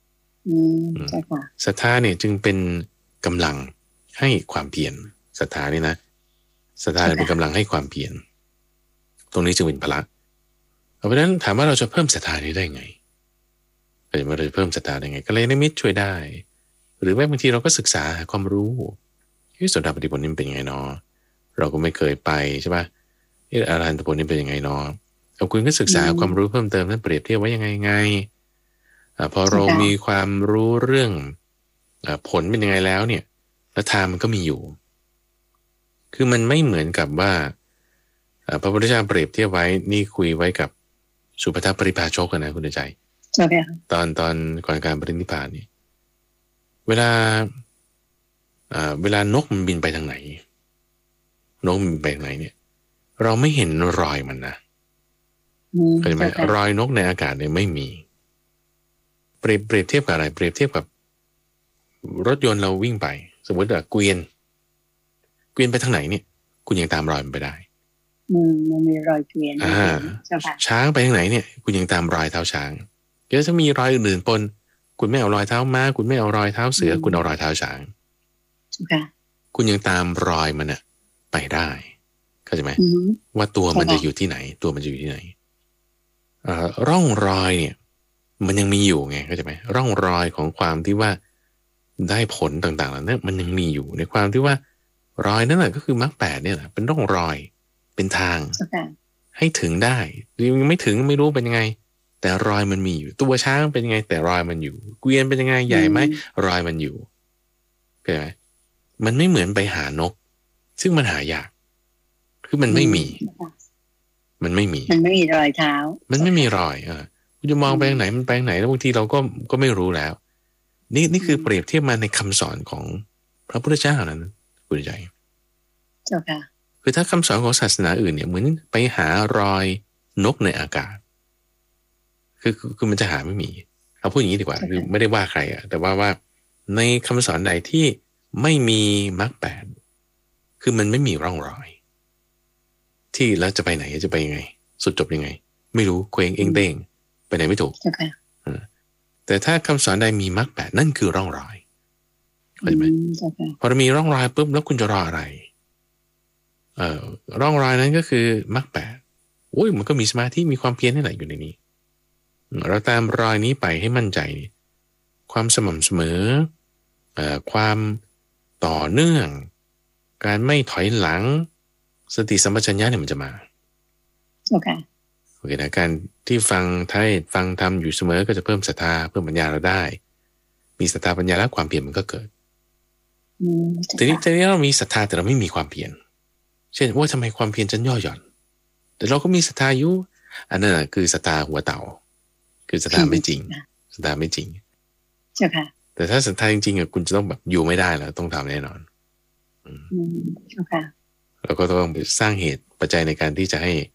ศรัทธาเนี่ยจึงเป็นกำลังให้ความเพียรศรัทธานี่นะศรัทธาเป็นกำลังให้ความเพียรตรงนี้จึงเป็นพละเพราะฉะนั้นถามว่าเราจะเพิ่มศรัทธานี้ได้ไงเราจะเพิ่มศรัทธาได้ไงก็เลยนิมิตช่วยได้หรือแม้บางทีเราก็ศึกษาความรู้ที่โสดาปัตติผลนี่เป็นยังไงเนาะเราก็ไม่เคยไปใช่ป่ะอรหันตผลนี่เป็นยังไงเนาะเอาคุณก็ศึกษาความรู้เพิ่มเติมนั้นเปรียบเทียบไว้ยังไงไงพอเรามีความรู้เรื่องผลเป็นยังไงแล้วเนี่ยศรัทธามันก็มีอยู่คือมันไม่เหมือนกับว่าพระพุทธเจ้าเปรียบเทียบไว้นี่คุยไว้กับสุปทัพปริภาชกนะคุณใจตอนตอนก่อนการปรินิพพานนี่เวลาเวลานกมันบินไปทางไหนนกมันบินไปทางไหนเนี่ยเราไม่เห็นรอยมันนะเข้าใจไหมรอยนกในอากาศเนี่ยไม่มีเปรียบเปรียบเทียบกับอะไรเปรียบเทียบกับรถยนต์เราวิ่งไปสมมติว่าเกวียนเกวียนไปทางไหนเนี่ยคุณยังตามรอยมันไปได้อืมมันมีรอยเกวียนอ่าช้างไปทางไหนเนี่ยคุณยังตามรอยเท้าช้างเดี๋ยวถ้ามีรอยอื่นๆปนคุณไม่เอารอยเท้าม้าคุณไม่เอารอยเท้าเสือคุณเอารอยเท้าช้างคุณยังตามรอยมันอะไปได้เข้าใจไหมว่าตัวมันจะอยู่ที่ไหนตัวมันจะอยู่ที่ไหนอ่าร่องรอยเนี่ยมันยังมีอยู่ไงเข้าใจไหมร่องรอยของความที่ว่าได้ผลต่างๆเหล่านี้มันยังมีอยู่ในความที่ว่ารอยนั่นแหละก็คือมรรคแปดเนี่ยแหละเป็นร่องรอยเป็นทางให้ถึงได้ยังไม่ถึงไม่รู้เป็นยังไงแต่รอยมันมีอยู่ตัวช้างเป็นยังไงแต่รอยมันอยู่เกวียนเป็นยังไงใหญ่ไหมรอยมันอยู่เข้าใจไหมมันไม่เหมือนไปหานกซึ่งมันหายากคือมันไม่มีมันไม่มีมันไม่มีรอยเท้ามันไม่มีรอยอ่ะคุณจะมองไปทางไหนมันไปทางไหนแล้วบางทีเราก็ก็ไม่รู้แล้วนี่นี่คือเปรียบเทียบมาในคำสอนของพระพุทธเจ้านั้นคุณใจเจ้าค่ะคือถ้าคำสอนของศาสนาอื่นเนี่ยเหมือนไปหารอยนกในอากาศคือคือมันจะหาไม่มีเอาพูดอย่างนี้ดีกว่าคือไม่ได้ว่าใครอ่ะแต่ว่าว่าในคำสอนใดที่ไม่มีมรรคแปดคือมันไม่มีร่องรอยที่แล้วจะไปไหนจะไปยังไงสุดจบยังไงไม่รู้เคว้งเองเต้งไปไหนไม่ถูกแต่ถ้าคำสอนใดมีมรรคแปดนั่นคือร่องรอยเข้าใจไหมพอเรามีร่องรอยปุ๊บแล้วคุณจะรออะไรเอ่อร่องรอยนั้นก็คือมรรคแปดโอ้ยมันก็มีสมาธิมีความเพียรนี่แหละอยู่ในนี้เราตามรอยนี้ไปให้มั่นใจความสม่ำเสมอเอ่อความต่อเนื่องการไม่ถอยหลังสติสัมปชัญญะเนี่ยมันจะมาโอเคโอเคนะการที่ฟังเทศน์ฟังธรรมอยู่เสมอก็จะเพิ่มศรัทธาเพิ่มปัญญาเราได้มีศรัทธาปัญญาแล้วความเพียรมันก็เกิดทีนี้ทีนี้เรามีศรัทธาแต่เราไม่มีความเพียรเช่นว่าทำไมความเพียรฉันย่อหย่อนแต่เราก็มีศรัทธาอยู่อันนั้นคือศรัทธาหัวเต่าคือศรัทธาไม่จริงศรัทธาไม่จริงใช่ค่ะแต่ถ้าศรัทธาจริงๆอ่ะคุณจะต้องแบบอยู่ไม่ได้แล้วต้องทำแน่นอนอืมใช่ค่ะแล้วก็ต้องไปสร้างเหตุปัจจัยในการที่จะให้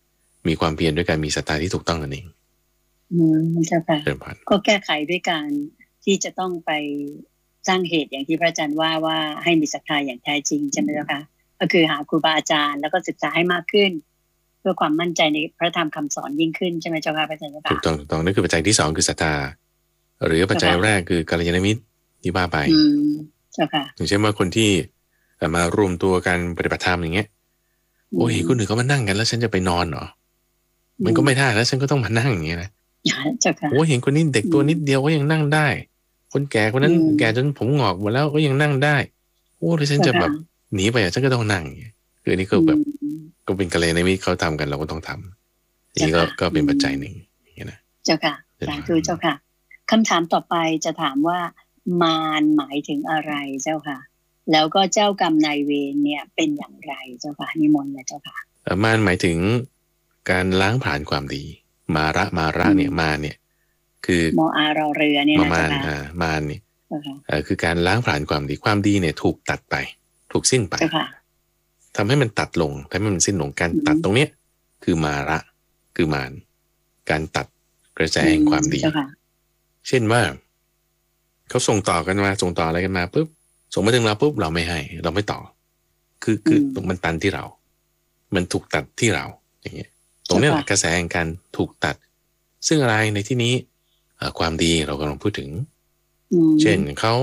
มีความเพียรด้วยการมีศรัทธาที่ถูกต้องนั่นเองอืมเจ้าค่ะเริ่มผ่านก็แก้ไขด้วยการที่จะต้องไปสร้างเหตุอย่างที่พระอาจารย์ว่าว่าให้มีศรัทธาอย่างแท้จริงใช่ไหมเจ้าค่ะก็คือหาครูบาอาจารย์แล้วก็ศึกษาให้มากขึ้นเพื่อความมั่นใจในพระธรรมคำสอนยิ่งขึ้นใช่ไหมเจ้าค่ะพระอาจารย์ถูกต้องถูกต้องนั่นคือปัจจัยที่สองคือศรัทธาหรือปัจจัยแรกคือกัลยาณมิตรที่ว่าไปอืมเจ้าค่ะอย่างเช่นว่าคนที่มารวมตัวกันปฏิบัติธรรมอย่างเงี้ยโอ้ยคนอื่นเขามานั่งกันแล้วฉันจะไปนอนเหรอมันก็ไม่ได้แล้วฉันก็ต้องมานั่งอย่างเงี้ยนะโอ้เห็นคนนี้เด็กตัวนิดเดียวก็ยังนั่งได้คนแก่คนนั้นแก่จนผมหงอกหมดแล้วก็ยังนั่งได้โอ้แล้วฉันจะแบบหนีไปอ่ะฉันก็ต้องนั่งคืออันนี้ก็แบบก็เป็นกัลยาณมิตรเขาทำกันเราก็ต้องทำอันนี้ก็ก็เป็นปัจจัยหนึ่งอย่างนี้นะเจ้าค่ะสาธุเจ้าค่ะคำถามต่อไปจะถามว่ามารหมายถึงอะไรเจ้าค่ะแล้วก็เจ้ากรรมนายเวรเนี่ยเป็นอย่างไรเจ้าค่ะนิมนต์เลยเจ้าค่ะมารหมายถึงการล้างผ่านความดีมาระมาระเนี่ยมาเนี่ยคือมออารอเรือเนี่ยนะมารอ่ามารนี่คือการล้างผ่านความดีความดีเนี่ยถูกตัดไปถูกสิ้นไปทำให้มันตัดลงทำให้มันสิ้นลงการตัดตรงเนี้ยคือมาระคือมารการตัดกระแสแห่งความดีเช่นว่าเขาส่งต่อกันมาส่งต่ออะไรกันมาปุ๊บส่งมาถึงเราปุ๊บเราไม่ให้เราไม่ต่อคือคือตรงมันตันที่เรามันถูกตัดที่เราอย่างเงี้ยตรงนี้กระแสแห่งการถูกตัดซึ่งอะไรในที่นี้ความดีเรากำลังพูดถึงเช่นเขา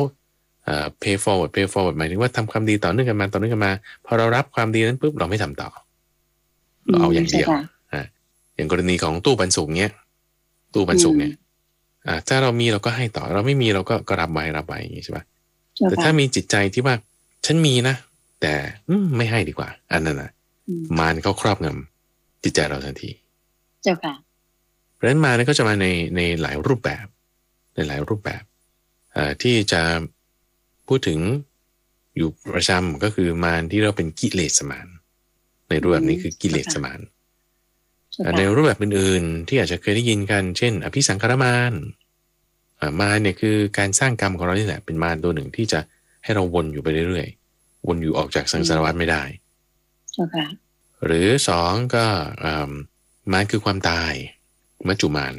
pay forward pay forward หมายถึงว่าทำความดีต่อเนื่องกันมาต่อเนื่องกันมาพอเรารับความดีนั้นปุ๊บเราไม่ทำต่อเราเอาอย่างเดียวอ่าอย่างกรณีของตู้ปันสุกเนี้ยตู้ปันสุกเนี่ยอ่าถ้าเรามีเราก็ให้ต่อเราไม่มีเราก็ก็รับไว้รับไว้อย่างนี้ใช่ป่ะแต่ถ้ามีจิตใจที่ว่าฉันมีนะแต่ไม่ให้ดีกว่าอันนั้นนะมารเขาครอบงำจิตใจเราทันทีเจ้าค่ะเพราะฉะนั้นมารนี่ก็จะมาในในหลายรูปแบบในหลายรูปแบบอ่าที่จะพูดถึงอยู่ประจำก็คือมารที่เราเป็นกิเลสมารในรูปแบบนี้คือกิเลสมารในรูปแบบอื่นๆที่อาจจะเคยได้ยินกันเช่นอภิสังขารมารมารเนี่ยคือการสร้างกรรมของเรานี่แหละเป็นมารตัวหนึ่งที่จะให้เราวนอยู่ไปเรื่อยๆวนอยู่ออกจากสังสารวัฏไม่ได้หรือสองก็มารคือความตายมัจจุมาร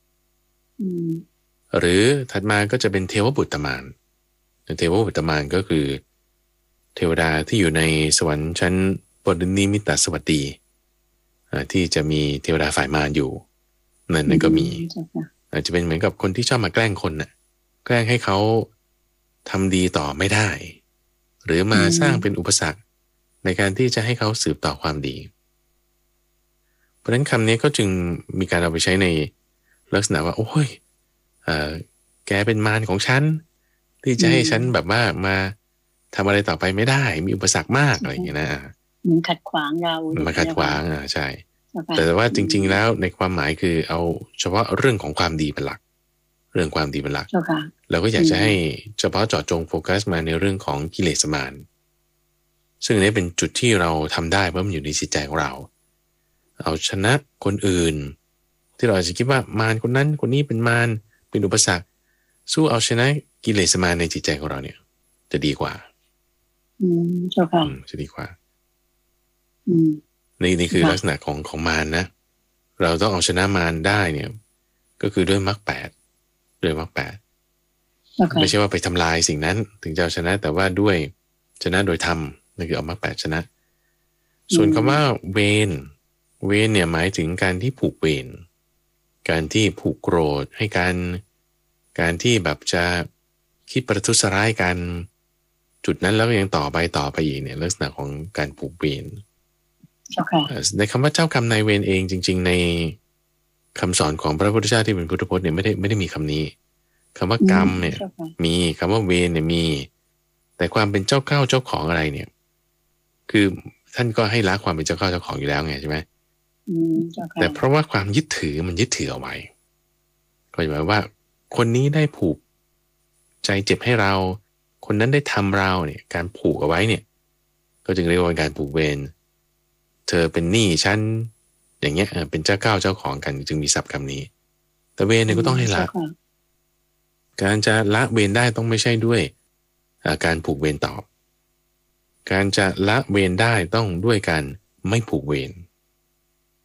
หรือถัดมาก็จะเป็นเทวบุตรมารเทวบุตรมารก็คือเทวดาที่อยู่ในสวรรค์ชั้นปรนิมิตสวัสดีที่จะมีเทวดาฝ่ายมารอยู่นั่นนั่นก็มีอาจจะเป็นเหมือนกับคนที่ชอบมาแกล้งคนน่ะแกล้งให้เขาทำดีต่อไม่ได้หรือมาสร้างเป็นอุปสรรคในการที่จะให้เขาสืบต่อความดีเพราะฉะนั้นคำนี้ก็จึงมีการเอาไปใช้ในลักษณะว่าโอ้ยเอ่อแกเป็นมารของฉันที่จะให้ฉันแบบว่ามาทำอะไรต่อไปไม่ได้มีอุปสรรคมากอะไรอย่างเงี้ยนะมันขัดขวางเรามันขัดขวางอ่าใช่แต่ว่าจริงๆแล้วในความหมายคือเอาเฉพาะเรื่องของความดีเป็นหลักเรื่องความดีเป็นหลักเราก็อยากจะให้เฉพาะเจาะจงโฟกัสมาในเรื่องของกิเลสมารซึ่งนี้เป็นจุดที่เราทำได้เพราะมันอยู่ในจิตใจของเราเอาชนะคนอื่นที่เราอาจจะคิดว่ามารคนนั้นคนนี้เป็นมารเป็นอุปสรรคสู้เอาชนะกิเลสมารในจิตใจของเราเนี่ยจะดีกว่าอืมเจ้าค่ะจะดีกว่าอืมนี่นี่คือลักษณะของของมารนะเราต้องเอาชนะมารได้เนี่ยก็คือด้วยมรรคแปดด้วยมรรคแปดไม่ใช่ว่าไปทำลายสิ่งนั้นถึงจะเอาชนะแต่ว่าด้วยชนะโดยธรรมนั่นคือเอามรรคแปดชนะส่วนคำว่าเวรเวรเนี่ยหมายถึงการที่ผูกเวรการที่ผูกโกรธให้การการที่แบบจะคิดประทุษร้ายกันจุดนั้นแล้วยังต่อไปต่อไปอีกเนี่ยลักษณะของการผูกเวรในคำว่าเจ้ากรรมนายเวรเองจริงๆในคำสอนของพระพุทธเจ้าที่เป็นพุทธพจน์เนี่ยไม่ได้ไม่ได้มีคำนี้คำว่ากรรมเนี่ยมีคำว่าเวรเนี่ยมีแต่ความเป็นเจ้าเก้าเจ้าของอะไรเนี่ยคือท่านก็ให้ละความเป็นเจ้าเก้าเจ้าของอยู่แล้วไงใช่ไหมแต่เพราะว่าความยึดถือมันยึดถือเอาไว้ก็หมายว่าคนนี้ได้ผูกใจเจ็บให้เราคนนั้นได้ทำเราเนี่ยการผูกเอาไว้เนี่ยก็จึงเรียกว่าการผูกเวรเธอเป็นหนี้ฉันอย่างเงี้ยเป็นเจ้าเก้าเจ้าของกันจึงมีศัพท์คำนี้แต่เวรเนี่ยก็ต้องให้ละการจะละเวรได้ต้องไม่ใช่ด้วยการผูกเวรตอบการจะละเวรได้ต้องด้วยการไม่ผูกเวร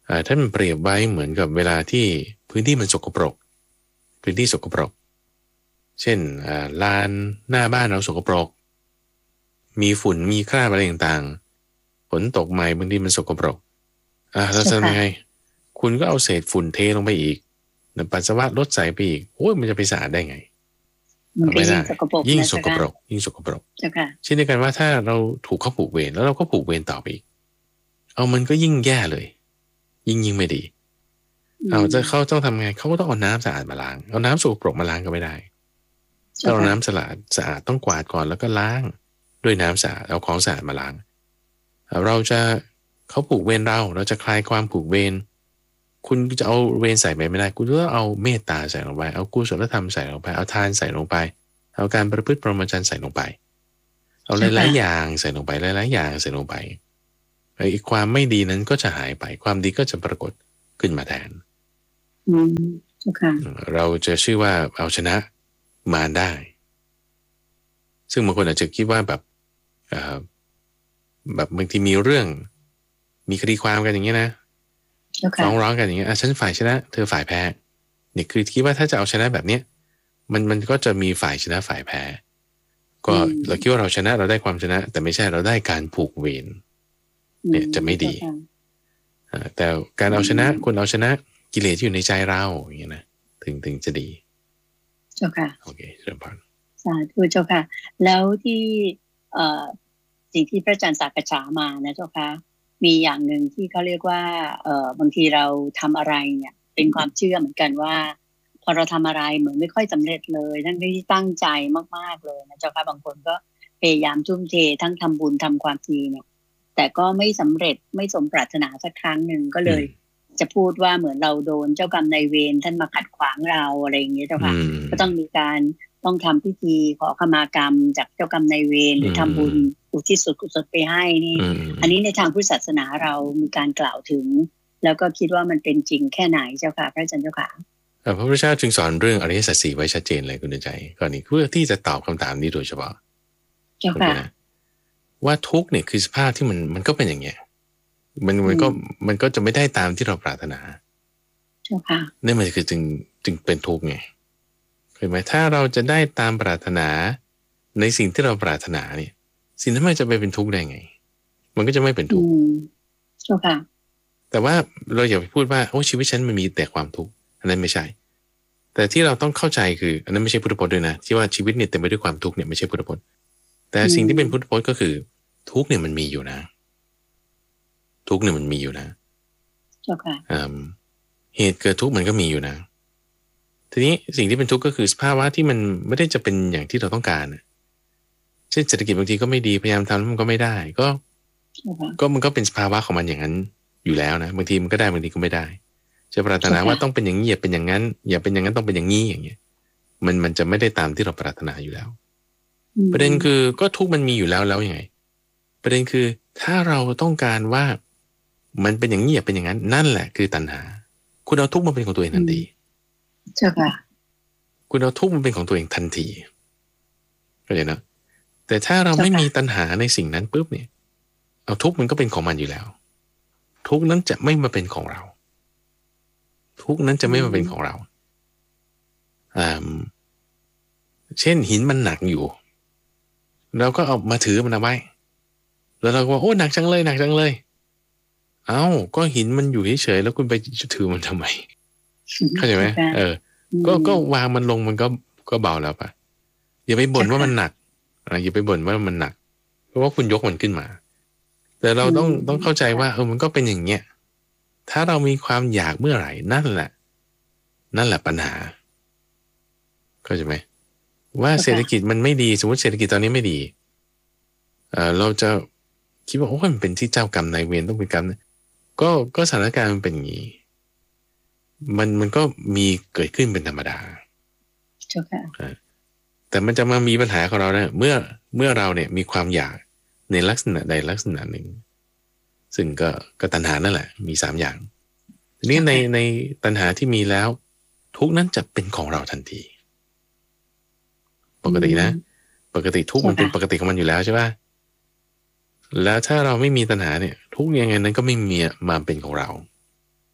ท่านเปรียบไว้เหมือนกับเวลาที่พื้นที่มันสกปรกพื้นที่สกปรกเช่นลานหน้าบ้านเราสกปรกมีฝุ่นมีคราบอะไรต่างๆฝนตกใหม่บางทีมันสกปรกอ่าเราจะทำยังไงคุณก็เอาเศษฝุ่นเทลงไปอีกปัสสาวะลดใส่ไปอีกโอ้ยมันจะไปสะอาดได้ไงไม่ได้ยิ่งสกปรกยิ่งสกปรกเช่นเดียวกันว่าถ้าเราถูกเขาผูกเวรแล้วเราก็ผูกเวรต่อไปอีกเอามันก็ยิ่งแย่เลยยิ่งยิ่งไม่ดีเอาจะเขาต้องทำไงเขาก็ต้องเอาน้ำสะอาดมาล้างเอาน้ำสกปรกมาล้างก็ไม่ได้ถ้าเอาน้ำสะอาดสะอาดต้องกวาดก่อนแล้วก็ล้างด้วยน้ำสะอาดเอาของสะอาดมาล้างเราจะเขาผูกเวรเราเราจะคลายความผูกเวรคุณจะเอาเวรใส่ไปไม่ได้คุณต้องเอาเมตตาใส่ลงไปเอากุศลธรรมใส่ลงไปเอาทานใส่ลงไปเอาการประพฤติพรหมจรรย์ใส่ลงไปเอาหลายๆอย่างใส่ลงไปหลายๆอย่างใส่ลงไปไอ้ความไม่ดีนั้นก็จะหายไปความดีก็จะปรากฏขึ้นมาแทนอืมค่ะเราจะชื่อว่าเอาชนะมารได้ซึ่งบางคนอาจจะคิดว่าแบบเอ่อแบบบางทีมีเรื่องมีคดีความกันอย่างเงี้ยนะฟ้องร้องกันอย่างเงี้ยอ่ะฉันฝ่ายชนะเธอฝ่ายแพ้เนี่ยคือคิดว่าถ้าจะเอาชนะแบบเนี้ยมันมันก็จะมีฝ่ายชนะฝ่ายแพ้ก็เราคิดว่าเราชนะเราได้ความชนะแต่ไม่ใช่เราได้การผูกเวรเนี่ยจะไม่ดีแต่การเอาชนะคุณเอาชนะกิเลสที่อยู่ในใจเราอย่างเงี้ยนะถึงถึงจะดีเจ้าค่ะโอเคเชิญพรสาธุเจ้าค่ะแล้วที่เอ่อสิ่งที่พระอาจารย์สักษามานะเจ้าค่ะมีอย่างหนึ่งที่เขาเรียกว่าเอ่อบางทีเราทำอะไรเนี่ยเป็นความเชื่อเหมือนกันว่าพอเราทำอะไรเหมือนไม่ค่อยสำเร็จเลยทั้งที่ตั้งใจมากๆเลยนะเจ้าค่ะบางคนก็พยายามทุ่มเททั้งทำบุญทำความดีเนี่ยแต่ก็ไม่สำเร็จไม่สมปรารถนาสักครั้งหนึ่งก็เลยจะพูดว่าเหมือนเราโดนเจ้ากรรมนายเวรท่านมาขัดขวางเราอะไรอย่างเงี้ยเจ้าค่ะก็ต้องมีการต้องทำพิธีขอขมากรรมจากเจ้ากรรมนายเวรหรือทำบุญอุทิศส่วนกุศลไปให้นี่อันนี้ในทางพุทธศาสนาเรามีการกล่าวถึงแล้วก็คิดว่ามันเป็นจริงแค่ไหนเจ้าค่ะพระอาจารย์เจ้าค่ะพระพุทธเจ้าจึงสอนเรื่องอริยสัจสี่ไว้ชัดเจนเลยคุณใจก่อนนี้เพื่อที่จะตอบคำถามนี้โดยเฉพาะเจ้าค่ะว่าทุกข์เนี่ยคือสภาพที่มันมันก็เป็นอย่างเงี้ยมันมันก็มันก็จะไม่ได้ตามที่เราปรารถนาเจ้าค่ะนั่นมันคือจึงจึงเป็นทุกข์ไงเห็นไหมถ้าเราจะได้ตามปรารถนาในสิ่งที่เราปรารถนาเนี่ยสิ่งนั้นมันจะไปเป็นทุกข์ได้ไงมันก็จะไม่เป็นทุกข์เจ้าค่ะแต่ว่าเราอย่าไปพูดว่าโอ้ชีวิตฉันมันมีแต่ความทุกข์อันนั้นไม่ใช่แต่ที่เราต้องเข้าใจคืออันนั้นไม่ใช่พุทธพจน์ด้วยนะที่ว่าชีวิตเนี่ยเต็มไปด้วยความทุกข์เนี่ยไม่ใช่พุทธพจน์แต่สิ่งที่เป็นพุทธพจน์ก็คือทุกข์เนี่ยมันมีอยู่นะทุกข์เนี่ยมันมีอยู่นะเจ้าค่ะเหตุเกิดทุกข์มันก็มีอยู่นะทีนี้สิ่งที่เป็นทุกข์ก็คือสภาวะที่มันไม่ได้จะเป็นอย่างที่เราต้องการเช่นเศรษฐกิจบางทีก็ไม่ดีพยายามทำแล้วมันก็ไม่ได้ก็ก็มันก็เป็นสภาวะของมันอย่างนั้นอยู่แล้วนะบางทีมันก็ได้บางทีก็ไม่ได้จะปรารถนาว่าต้องเป็นอย่างนี้อย่าเป็นอย่างนั้นอย่าเป็นอย่างนั้นต้องเป็นอย่างนี้อย่างเงี้ยมันมันจะไม่ได้ตามที่เราปรารถนาอยู่แล้วประเด็นคือก็ทุกข์มันมีอยู่แล้วแล้วยังไงประเด็นคือถ้าเราต้องการว่ามันเป็นอย่างนี้อย่าเป็นอย่างนั้นนั่นแหละคือตัณหาคุณเอาทุกข์มาเป็นของตัวเองทันทีใช่ค่ะคุณเอาทุกข์มาเป็นของตัวเองทันทีเข้าใจนะแต่ถ้าเราไม่มีตัณหาในสิ่งนั้นปุ๊บเนี่ยเอาทุกข์มันก็เป็นของมันอยู่แล้วทุกข์นั้นจะไม่มาเป็นของเราทุกข์นั้นจะไม่มาเป็นของเราอ่าเช่นหินมันหนักอยู่เราก็เอามาถือมันเอาไว้แล้วเราก็ว่าโอ้หนักจังเลยหนักจังเลยเอ้าก็หินมันอยู่เฉยๆแล้วคุณไปถือมันทำไมเข้าใจไหมเออก็ก็วางมันลงมันก็ก็เบาแล้วปะอย่าไปบ่นว่ามันหนักอย่าไปบ่นว่ามันหนักเพราะว่าคุณยกมันขึ้นมาแต่เราต้องต้องเข้าใจว่าเออมันก็เป็นอย่างเงี้ยถ้าเรามีความอยากเมื่อไหร่นั่นแหละนั่นแหละปัญหาเข้าใจไหมว่าเศรษฐกิจมันไม่ดีสมมติเศรษฐกิจตอนนี้ไม่ดีเออเราจะคิดว่าโอ้มันเป็นที่เจ้ากรรมนายเวรต้องเป็นกรรมก็ก็สถานการณ์มันเป็นอย่างนี้มันมันก็มีเกิดขึ้นเป็นธรรมดาใช่ค่ะแต่มันจะมามีปัญหาของเราเนี่ยเมื่อเมื่อเราเนี่ยมีความอยากในลักษณะใดลักษณะหนึ่งซึ่งก็ก็ตัณหานั่นแหละมีสามอย่างทีนี้ในในตัณหาที่มีแล้วทุกนั้นจะเป็นของเราทันทีปกตินะปกติทุกมันเป็นปกติของมันอยู่แล้วใช่ป่ะแล้วถ้าเราไม่มีตัณหาเนี่ยทุกยังไงนั้นก็ไม่มีมาเป็นของเรา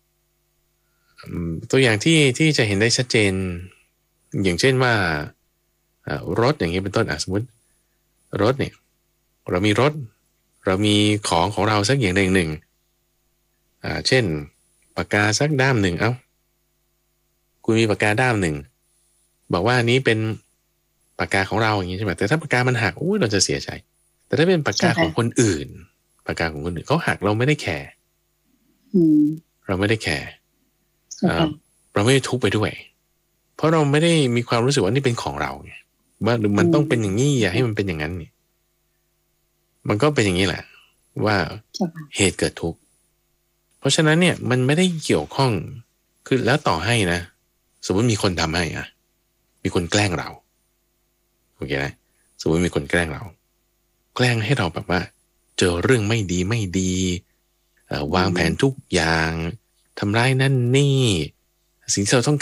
ตัวอย่างที่ที่จะเห็นได้ชัดเจนอย่างเช่นว่ารถอย่างนี้เป็นต้นสมมติรถเนี่ยเรามีรถเรามีของของเราสักอย่างใดอย่างหนึ่งอ่าเช่นปากกาสักด้ามหนึ่งเอ้าคุณมีปากกาด้ามหนึ่งบอกว่านี้เป็นปากกาของเราอย่างนี้ใช่ไหมแต่ถ้าปากกามันหักอุ้ยเราจะเสียใจแต่ถ้าเป็นปากกาของคนอื่นปากกาของคนอื่นเขาหักเราไม่ได้แคร์เราไม่ได้แคร์เราไม่ได้ทุกข์ไปด้วยเพราะเราไม่ได้มีความรู้สึกว่านี่เป็นของเราไงว่ามันต้องเป็นอย่างนี้อย่าให้มันเป็นอย่างนั้นนี่มันก็เป็นอย่างนี้แหละว่าเหตุเกิดทุกข์เพราะฉะนั้นเนี่ยมันไม่ได้เกี่ยวข้องคือแล้วต่อให้นะสมมติมีคนทำให้อ่ะมีคนแกล้งเราโอเคนะสมมติมีคนแกล้งเราแกล้งให้เราแบบว่าเจอเรื่องไม่ดีไม่ดีวางแผนทุกอย่างทำร้ายนั่นนี่สิ่งที่เราต้อง